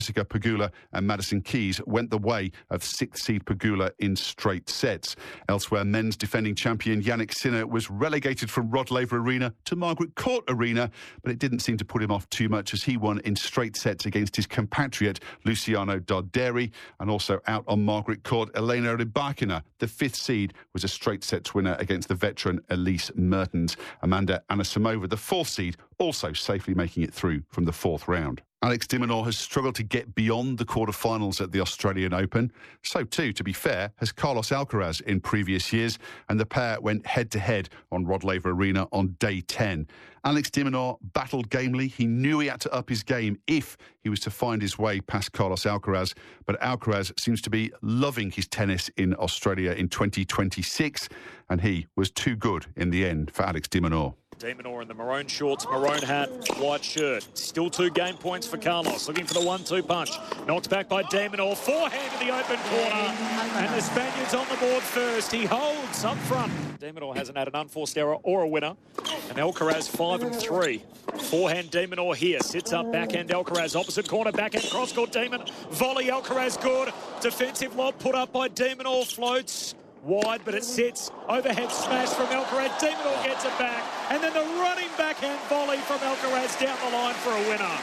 Jessica Pegula and Madison Keys went the way of 6th seed Pegula in straight sets. Elsewhere, men's defending champion Yannick Sinner was relegated from Rod Laver Arena to Margaret Court Arena, but it didn't seem to put him off too much as he won in straight sets against his compatriot Luciano Darderi, and also out on Margaret Court, Elena Rybakina, the 5th seed, was a straight sets winner against the veteran Elise Mertens. Amanda Anisimova, the 4th seed, also safely making it through from the 4th round. Alex de Minaur has struggled to get beyond the quarterfinals at the Australian Open. So too, to be fair, has Carlos Alcaraz in previous years, and the pair went head-to-head on Rod Laver Arena on day 10. Alex de Minaur battled gamely. He knew he had to up his game if he was to find his way past Carlos Alcaraz, but Alcaraz seems to be loving his tennis in Australia in 2026, and he was too good in the end for Alex de Minaur. De Minaur in the maroon shorts, maroon hat, white shirt. Still 2 game points for Carlos. Looking for the 1-2 punch. Knocked back by De Minaur. Forehand in the open corner. And the Spaniard's on the board first. He holds up front. De Minaur hasn't had an unforced error or a winner. And Alcaraz 5-3. Forehand De Minaur here. Sits up, backhand Alcaraz. Opposite corner, backhand cross-court De Minaur. Volley Alcaraz good. Defensive lob put up by De Minaur. Floats wide, but it sits. Overhead smash from Alcaraz. De Minaur gets it back. And then the running backhand volley from Alcaraz down the line for a winner.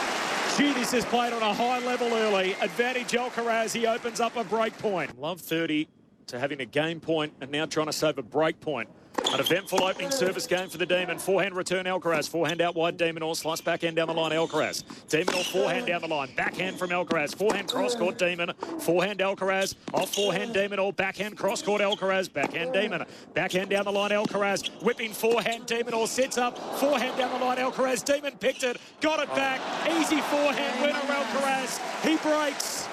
Gee, this is played on a high level early. Advantage Alcaraz. He opens up a break point. Love 30 to having a game point and now trying to save a break point. An eventful opening service game for the Demon. Forehand return Alcaraz. Forehand out wide De Minaur. Slice backhand down the line Alcaraz. De Minaur forehand down the line. Backhand from Alcaraz. Forehand cross-court Demon. Forehand Alcaraz. Off forehand De Minaur. Backhand cross-court Alcaraz. Backhand Demon. Backhand down the line Alcaraz. Whipping forehand De Minaur. Sits up. Forehand down the line Alcaraz. Demon picked it. Got it back. Easy forehand winner Alcaraz. He breaks.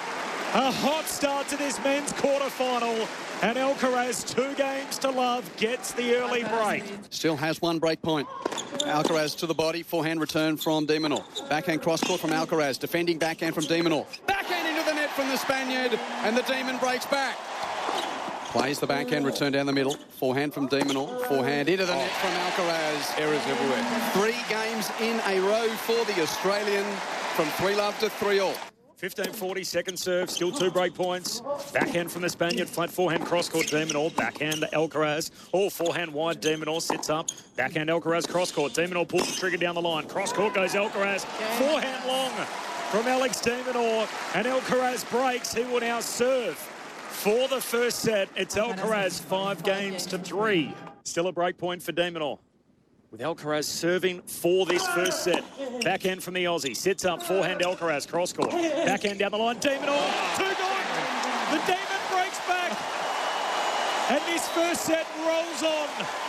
A hot start to this men's quarterfinal. And Alcaraz, 2 games to love, gets the early break. Still has 1 break point. Alcaraz to the body, forehand return from De Minaur. Backhand cross-court from Alcaraz, defending backhand from De Minaur. Backhand into the net from the Spaniard, and the Demon breaks back. Plays the backhand return down the middle. Forehand from De Minaur. Forehand into the net from Alcaraz. Errors everywhere. 3 games in a row for the Australian, from 3-love to 3-all. 15-40, second serve, still 2 break points. Backhand from the Spaniard, flat forehand cross-court De Minaur. Backhand Alcaraz. Oh, forehand wide De Minaur sits up. Backhand Alcaraz cross-court. De Minaur pulls the trigger down the line. Cross-court goes Alcaraz. Forehand long from Alex De Minaur. And Alcaraz breaks. He will now serve for the first set. It's Alcaraz 5 games to 3. Still a break point for De Minaur, with Alcaraz serving for this first set. Backhand from the Aussie. Sits up, forehand Alcaraz, cross-court. Backhand down the line, De Minaur. 2 good. The Demon breaks back. And this first set rolls on.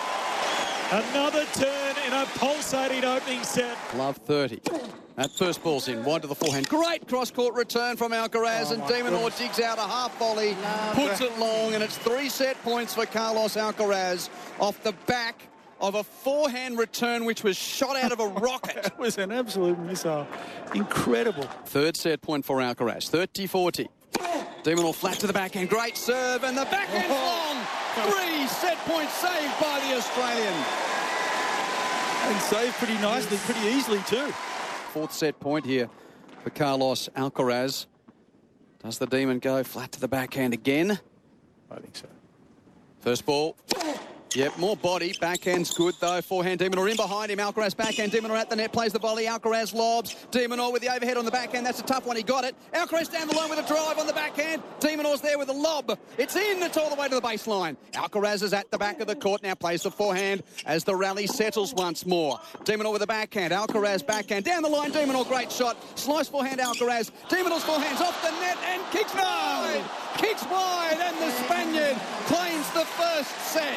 Another turn in a pulsating opening set. Love 30. That first ball's in, wide to the forehand. Great cross-court return from Alcaraz, and De Minaur digs out a half volley, puts it long, and it's 3 set points for Carlos Alcaraz off the back of a forehand return which was shot out of a rocket. It was an absolute missile. Incredible. 3rd set point for Alcaraz, 30-40. De Minaur flat to the backhand, great serve, and the backhand long. 3 set points saved by the Australian. And saved pretty nicely, pretty easily too. 4th set point here for Carlos Alcaraz. Does the Demon go flat to the backhand again? I think so. First ball. Yep, more body. Backhand's good, though. Forehand, De Minaur in behind him. Alcaraz backhand. De Minaur at the net. Plays the volley. Alcaraz lobs. De Minaur with the overhead on the backhand. That's a tough one. He got it. Alcaraz down the line with a drive on the backhand. De Minaur's there with a lob. It's in. It's all the way to the baseline. Alcaraz is at the back of the court. Now plays the forehand as the rally settles once more. De Minaur with the backhand. Alcaraz backhand. Down the line. De Minaur, great shot. Slice forehand, Alcaraz. De Minaur's forehand's off the net and kicks wide. Kicks wide, and the Spaniard claims the first set.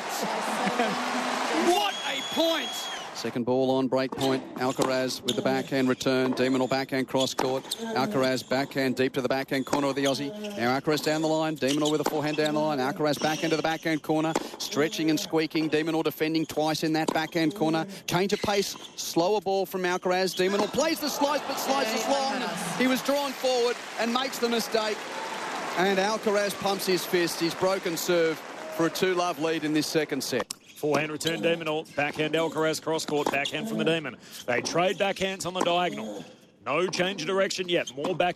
What a point! Second ball on break point. Alcaraz with the backhand return. De Minaur backhand cross court. Alcaraz backhand deep to the backhand corner of the Aussie. Now Alcaraz down the line. De Minaur with a forehand down the line. Alcaraz backhand to the backhand corner. Stretching and squeaking. De Minaur defending twice in that backhand corner. Change of pace. Slower ball from Alcaraz. De Minaur plays the slice but slices long. He was drawn forward and makes the mistake. And Alcaraz pumps his fist. He's broken serve for a 2-love lead in this second set. Forehand return De Minaur. Backhand Alcaraz cross-court. Backhand from the Demon. They trade backhands on the diagonal. No change of direction yet. More back